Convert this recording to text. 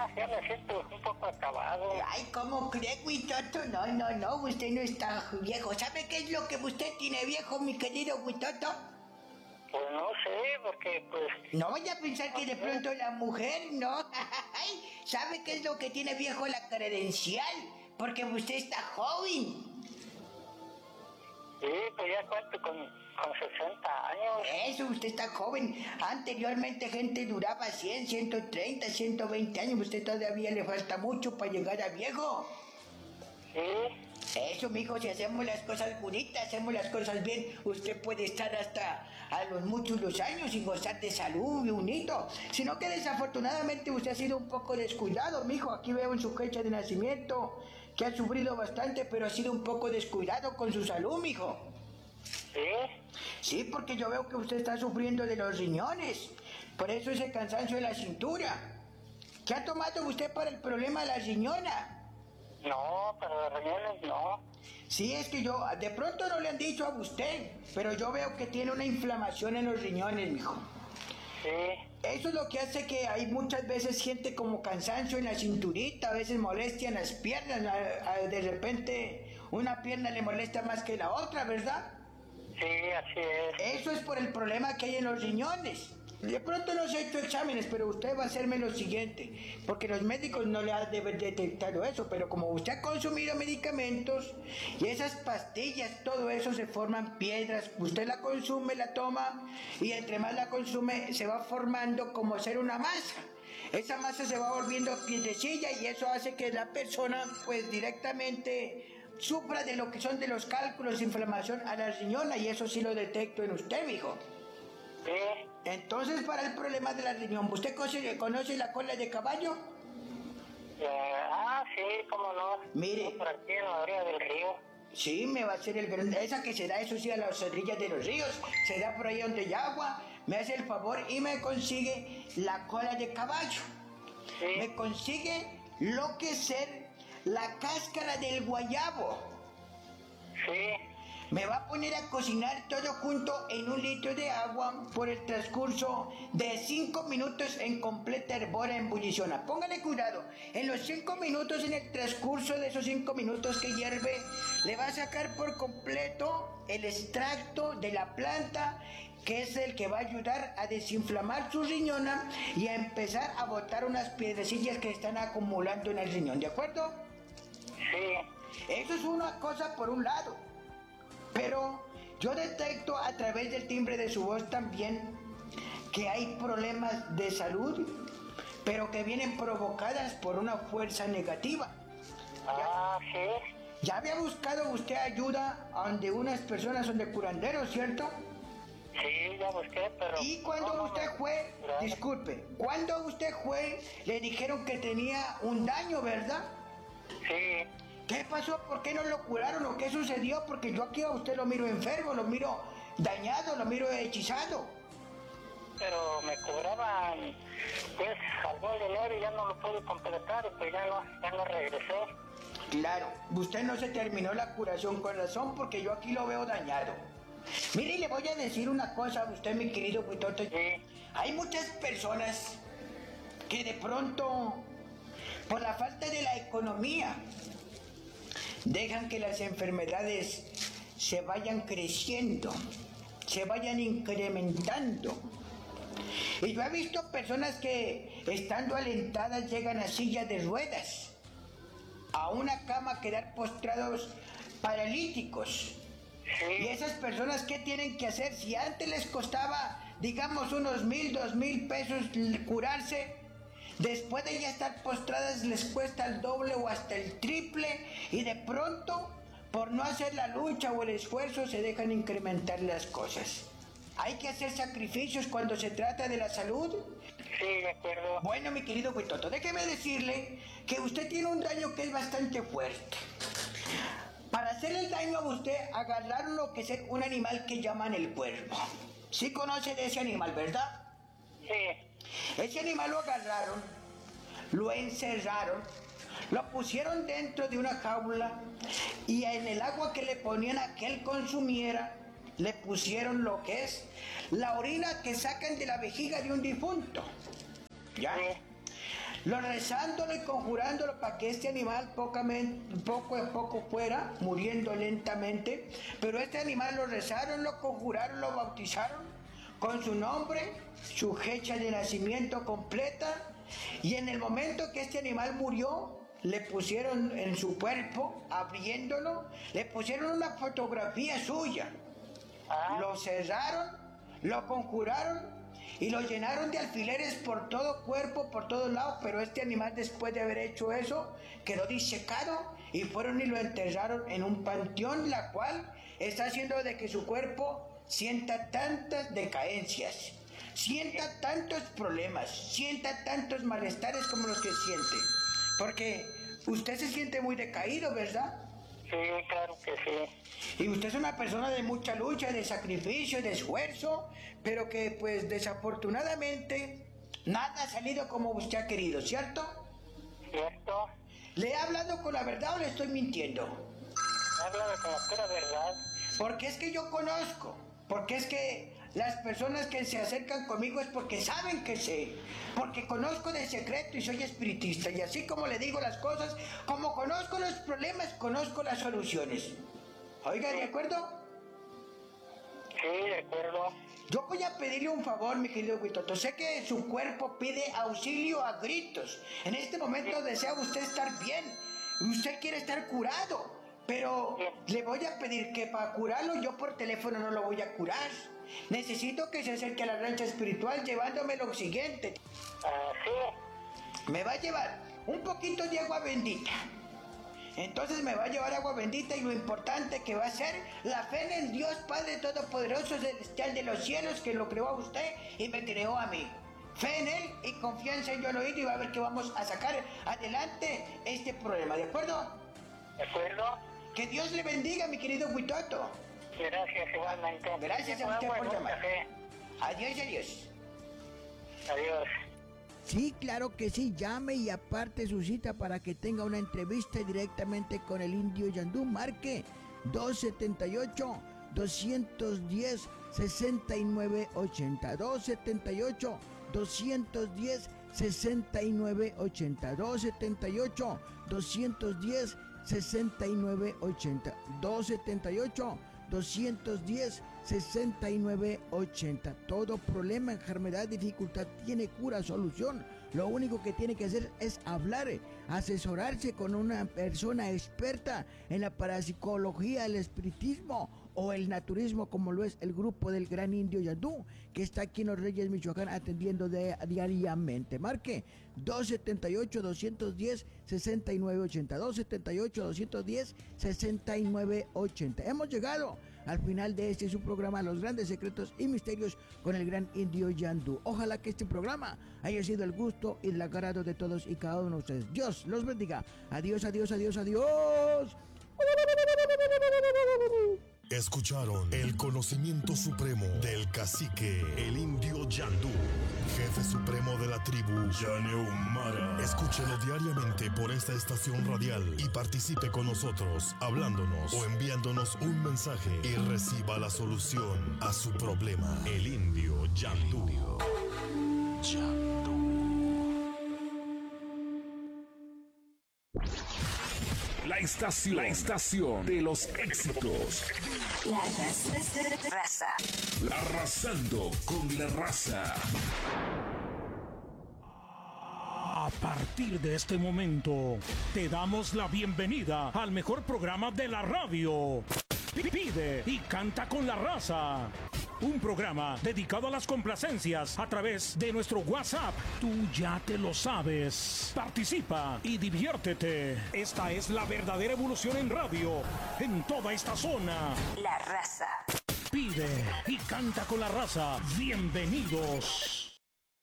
ya me siento un poco acabado. Ay, ¿cómo cree, Huitoto? No, usted no está viejo. ¿Sabe qué es lo que usted tiene viejo, mi querido Huitoto? Pues no sé, porque pues... No vaya a pensar que de pronto la mujer, no. ¿Sabe qué es lo que tiene viejo? La credencial, porque usted está joven. Sí, pues ya cuento con 60 años. Eso, usted está joven. Anteriormente gente duraba 100, 130, 120 años. Usted todavía le falta mucho para llegar a viejo. Sí. Eso, mijo, si hacemos las cosas bonitas, hacemos las cosas bien, usted puede estar hasta a los muchos los años sin gozar de salud y unito. Sino que desafortunadamente usted ha sido un poco descuidado, mijo. Aquí veo en su fecha de nacimiento que ha sufrido bastante, pero ha sido un poco descuidado con su salud, mijo. ¿Sí? Sí, porque yo veo que usted está sufriendo de los riñones. Por eso ese cansancio de la cintura. ¿Qué ha tomado usted para el problema de la riñona? No, para los riñones no. Sí, es que de pronto no le han dicho a usted, pero yo veo que tiene una inflamación en los riñones, mijo. Sí. Eso es lo que hace que hay muchas veces gente como cansancio en la cinturita, a veces molestia en las piernas, de repente una pierna le molesta más que la otra, ¿verdad? Sí, así es. Eso es por el problema que hay en los riñones. De pronto no se ha hecho exámenes, pero usted va a hacerme lo siguiente, porque los médicos no le han de haber detectado eso, pero como usted ha consumido medicamentos y esas pastillas, todo eso se forman piedras, usted la consume, la toma, y entre más la consume se va formando como ser una masa. Esa masa se va volviendo piedrecilla y eso hace que la persona pues directamente sufra de lo que son de los cálculos de inflamación a la riñona, y eso sí lo detecto en usted, mijo. Sí. Entonces, para el problema de la riñón, ¿usted conoce la cola de caballo? Sí, cómo no. Mire. Por aquí en la orilla del río. Sí, me va a hacer el grande. Esa que se da, eso sí, a las orillas de los ríos. Se da por ahí donde hay agua. Me hace el favor y me consigue la cola de caballo. Sí. Me consigue lo que es la cáscara del guayabo. Sí. Me va a poner a cocinar todo junto en 1 litro de agua por el transcurso de 5 minutos en completa hervor en ebullición. Póngale cuidado, en los 5 minutos, en el transcurso de esos 5 minutos que hierve, le va a sacar por completo el extracto de la planta, que es el que va a ayudar a desinflamar su riñona y a empezar a botar unas piedrecillas que están acumulando en el riñón, ¿de acuerdo? Sí. Eso es una cosa por un lado. Pero yo detecto a través del timbre de su voz también que hay problemas de salud, pero que vienen provocadas por una fuerza negativa. Sí. ¿Ya había buscado usted ayuda ante unas personas son de curanderos, cierto? Sí, ya busqué, pero... Y cuando usted fue, disculpe, cuando usted fue, le dijeron que tenía un daño, ¿verdad? Sí. ¿Qué pasó? ¿Por qué no lo curaron? ¿O qué sucedió? Porque yo aquí a usted lo miro enfermo, lo miro dañado, lo miro hechizado. Pero me cobraban, pues, algún dinero y ya no lo pude completar y pues ya no regresé. Claro, usted no se terminó la curación con razón porque yo aquí lo veo dañado. Mire, y le voy a decir una cosa a usted, mi querido Huitoto. Sí. Hay muchas personas que de pronto, por la falta de la economía, dejan que las enfermedades se vayan creciendo, se vayan incrementando. Y yo he visto personas que, estando alentadas, llegan a sillas de ruedas, a una cama, quedar postrados paralíticos. Sí. Y esas personas, ¿qué tienen que hacer? Si antes les costaba, digamos, unos 1,000, 2,000 pesos curarse, después de ya estar postradas les cuesta el doble o hasta el triple, y de pronto, por no hacer la lucha o el esfuerzo, se dejan incrementar las cosas. Hay que hacer sacrificios cuando se trata de la salud. Sí, de acuerdo. Bueno, mi querido Huitoto, déjeme decirle que usted tiene un daño que es bastante fuerte. Para hacer el daño a usted, agarraron lo que es un animal que llaman el cuervo. Sí conoce de ese animal, ¿verdad? Sí. Ese animal lo agarraron, lo encerraron, lo pusieron dentro de una jaula y en el agua que le ponían a que él consumiera, le pusieron lo que es la orina que sacan de la vejiga de un difunto. ¿Ya? Sí. lo rezándolo y conjurándolo para que este animal poco a poco fuera muriendo lentamente. Pero este animal lo rezaron, lo conjuraron, lo bautizaron con su nombre, su fecha de nacimiento completa, y en el momento que este animal murió, le pusieron en su cuerpo, abriéndolo, le pusieron una fotografía suya, lo cerraron, lo conjuraron y lo llenaron de alfileres por todo cuerpo, por todos lados. Pero este animal, después de haber hecho eso, quedó disecado y fueron y lo enterraron en un panteón, la cual está haciendo de que su cuerpo sienta tantas decadencias, sienta tantos problemas, sienta tantos malestares como los que siente. Porque usted se siente muy decaído, ¿verdad? Sí, claro que sí. Y usted es una persona de mucha lucha, de sacrificio, de esfuerzo, pero que pues desafortunadamente nada ha salido como usted ha querido, ¿cierto? ¿Cierto? ¿Le he hablado con la verdad o le estoy mintiendo? Háblame con la pura verdad. Porque es que yo conozco, porque es que las personas que se acercan conmigo es porque saben que sé, porque conozco de secreto y soy espiritista, y así como le digo las cosas, como conozco los problemas, conozco las soluciones. Oiga, ¿de acuerdo? Sí, de acuerdo. Yo voy a pedirle un favor, mi querido Huitoto. Sé que su cuerpo pide auxilio a gritos. En este momento desea usted estar bien, usted quiere estar curado, pero le voy a pedir que para curarlo yo por teléfono no lo voy a curar. Necesito que se acerque a la rancha espiritual llevándome lo siguiente. Sí. Me va a llevar un poquito de agua bendita. Entonces me va a llevar agua bendita, y lo importante que va a ser la fe en el Dios Padre Todopoderoso Celestial de los cielos, que lo creó a usted y me creó a mí. Fe en Él y confianza en yo lo oído, y va a ver que vamos a sacar adelante este problema, ¿de acuerdo? ¿De acuerdo? Que Dios le bendiga, mi querido Huitoto. Gracias, igualmente. Gracias a usted por llamar. Adiós, adiós. Adiós. Sí, claro que sí, llame y aparte su cita para que tenga una entrevista directamente con el indio Yandú. Marque 278-210-6980, 278-210-6980, 278-210-6980, 278-210-6980. Todo problema, enfermedad, dificultad tiene cura, solución. Lo único que tiene que hacer es hablar, asesorarse con una persona experta en la parapsicología, el espiritismo o el naturismo, como lo es el grupo del Gran Indio Yandú, que está aquí en Los Reyes, Michoacán, atendiendo diariamente. Marque 278-210-6980, 278-210-6980. Hemos llegado al final de este su programa, Los Grandes Secretos y Misterios con el Gran Indio Yandú. Ojalá que este programa haya sido el gusto y el agrado de todos y cada uno de ustedes. Dios los bendiga. Adiós, adiós, adiós, adiós. Escucharon el conocimiento supremo del cacique, el Indio Yandú, jefe supremo de la tribu Yaneumara. Escúchelo diariamente por esta estación radial y participe con nosotros hablándonos o enviándonos un mensaje y reciba la solución a su problema. El Indio Yandú. La estación de los éxitos. La raza. Arrasando con la raza. A partir de este momento, te damos la bienvenida al mejor programa de la radio. Pide y canta con la raza. Un programa dedicado a las complacencias a través de nuestro WhatsApp. Tú ya te lo sabes. Participa y diviértete. Esta es la verdadera evolución en radio, en toda esta zona. La raza. Pide y canta con la raza. Bienvenidos.